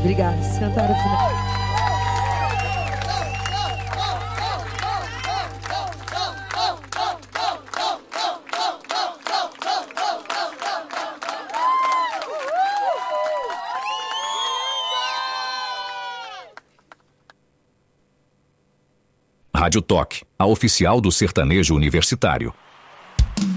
Obrigada. Cantaram o final. Rádio Toque, a oficial do sertanejo universitário.